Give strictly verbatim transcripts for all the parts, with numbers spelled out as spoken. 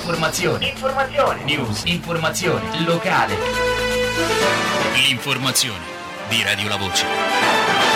Informazione. Informazione. News. Informazione. Locale. L'informazione di Radio La Voce.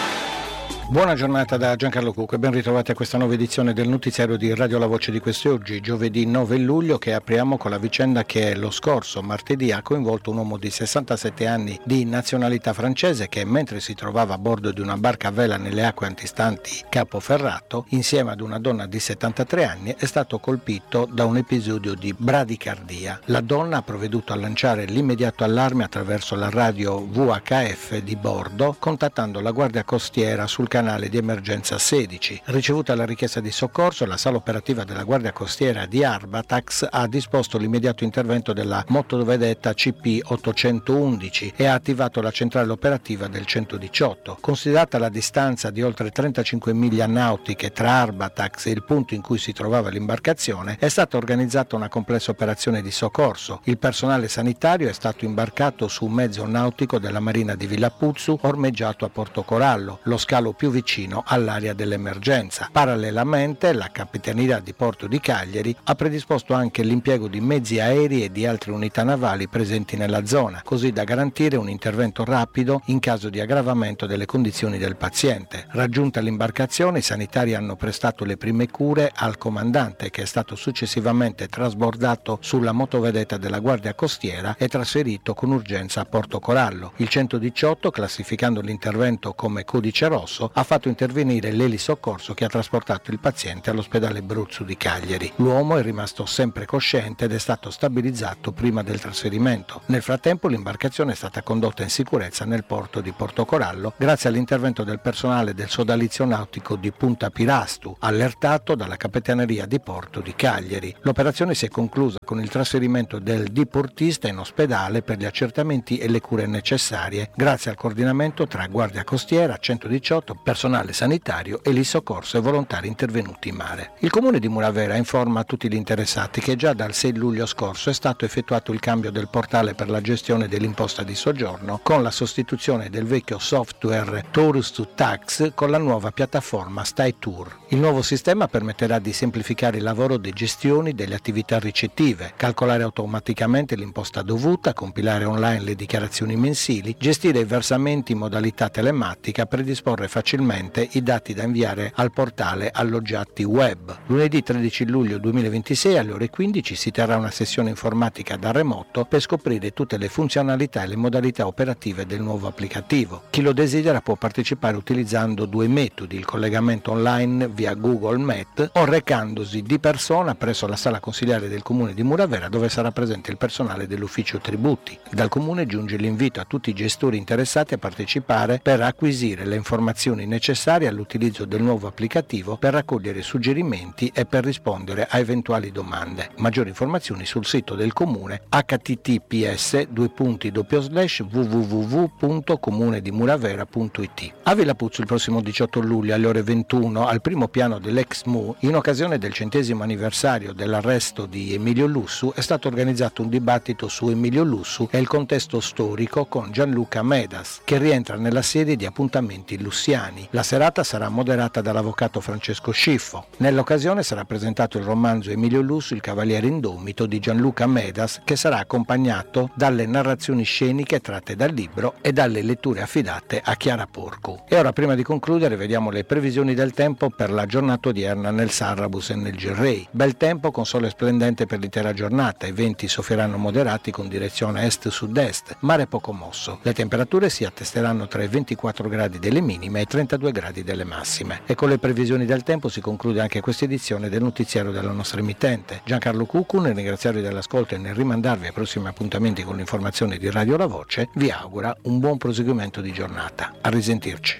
Buona giornata da Giancarlo Cucco e ben ritrovati a questa nuova edizione del notiziario di Radio La Voce di quest'oggi, giovedì nove luglio, che apriamo con la vicenda che lo scorso martedì ha coinvolto un uomo di sessantasette anni di nazionalità francese che, mentre si trovava a bordo di una barca a vela nelle acque antistanti Capoferrato, insieme ad una donna di settantatré anni, è stato colpito da un episodio di bradicardia. La donna ha provveduto a lanciare l'immediato allarme attraverso la radio V H F di bordo, contattando la Guardia Costiera sul canale canale di emergenza sedici. Ricevuta la richiesta di soccorso, la sala operativa della Guardia Costiera di Arbatax ha disposto l'immediato intervento della motovedetta C P ottocentoundici e ha attivato la centrale operativa del centodiciotto. Considerata la distanza di oltre trentacinque miglia nautiche tra Arbatax e il punto in cui si trovava l'imbarcazione, è stata organizzata una complessa operazione di soccorso. Il personale sanitario è stato imbarcato su un mezzo nautico della Marina di Villapuzzu ormeggiato a Portocorallo, lo scalo più vicino all'area dell'emergenza. Parallelamente, la Capitaneria di Porto di Cagliari ha predisposto anche l'impiego di mezzi aerei e di altre unità navali presenti nella zona, così da garantire un intervento rapido in caso di aggravamento delle condizioni del paziente. Raggiunta l'imbarcazione, i sanitari hanno prestato le prime cure al comandante, che è stato successivamente trasbordato sulla motovedetta della Guardia Costiera e trasferito con urgenza a Portocorallo. Il centodiciotto, classificando l'intervento come codice rosso, ha fatto intervenire l'elisoccorso che ha trasportato il paziente all'ospedale Bruzzu di Cagliari. L'uomo è rimasto sempre cosciente ed è stato stabilizzato prima del trasferimento. Nel frattempo l'imbarcazione è stata condotta in sicurezza nel porto di Portocorallo grazie all'intervento del personale del sodalizio nautico di Punta Pirastu, allertato dalla Capitaneria di Porto di Cagliari. L'operazione si è conclusa con il trasferimento del diportista in ospedale per gli accertamenti e le cure necessarie, grazie al coordinamento tra Guardia Costiera, centodiciotto, personale sanitario e l'I-Soccorso e volontari intervenuti in mare. Il comune di Muravera informa tutti gli interessati che già dal sei luglio scorso è stato effettuato il cambio del portale per la gestione dell'imposta di soggiorno con la sostituzione del vecchio software Tourist to Tax con la nuova piattaforma StyTour. Il nuovo sistema permetterà di semplificare il lavoro di gestione delle attività ricettive, calcolare automaticamente l'imposta dovuta, compilare online le dichiarazioni mensili, gestire i versamenti in modalità telematica, predisporre facilmente i dati da inviare al portale alloggiati web. Lunedì tredici luglio duemilaventisei alle ore quindici si terrà una sessione informatica da remoto per scoprire tutte le funzionalità e le modalità operative del nuovo applicativo. Chi lo desidera può partecipare utilizzando due metodi: il collegamento online via Google Meet o recandosi di persona presso la sala consiliare del comune di Muravera, dove sarà presente il personale dell'ufficio tributi. Dal comune giunge l'invito a tutti i gestori interessati a partecipare per acquisire le informazioni necessarie all'utilizzo del nuovo applicativo, per raccogliere suggerimenti e per rispondere a eventuali domande. Maggiori informazioni sul sito del comune h t t p s due punti doppio slash w w w punto comune di muravera punto i t. A Villapuzzu il prossimo diciotto luglio alle ore ventuno, al primo piano dell'Ex M U, in occasione del centesimo anniversario dell'arresto di Emilio Lussu, è stato organizzato un dibattito su Emilio Lussu e il contesto storico con Gianluca Medas, che rientra nella serie di appuntamenti lussiani. La serata sarà moderata dall'avvocato Francesco Sciffo. Nell'occasione sarà presentato il romanzo Emilio Lussu, il cavaliere indomito di Gianluca Medas, che sarà accompagnato dalle narrazioni sceniche tratte dal libro e dalle letture affidate a Chiara Porcu. E ora, prima di concludere, vediamo le previsioni del tempo per la giornata odierna nel Sarrabus e nel Girrei. Bel tempo con sole splendente per l'intera giornata, i venti soffieranno moderati con direzione est-sud-est, mare poco mosso. Le temperature si attesteranno tra i ventiquattro gradi delle minime e i trentadue gradi delle massime. E con le previsioni del tempo si conclude anche questa edizione del notiziario della nostra emittente. Giancarlo Cuccu, nel ringraziarvi dell'ascolto e nel rimandarvi ai prossimi appuntamenti con l'informazione di Radio La Voce, vi augura un buon proseguimento di giornata. A risentirci.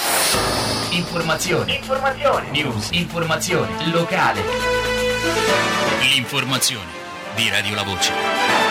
Informazione. Informazione. News. Informazione locale. L'informazione di Radio La Voce.